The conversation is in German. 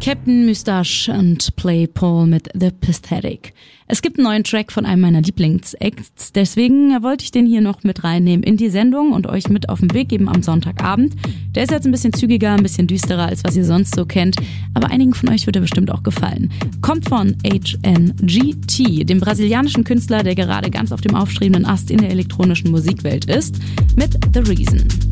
Captain Moustache und Play Paul mit The Pathetic. Es gibt einen neuen Track von einem meiner Lieblingsacts, deswegen wollte ich den hier noch mit reinnehmen in die Sendung und euch mit auf den Weg geben am Sonntagabend. Der ist jetzt ein bisschen zügiger, ein bisschen düsterer, als was ihr sonst so kennt, aber einigen von euch wird er bestimmt auch gefallen. Kommt von HNGT, dem brasilianischen Künstler, der gerade ganz auf dem aufstrebenden Ast in der elektronischen Musikwelt ist, mit The Reason.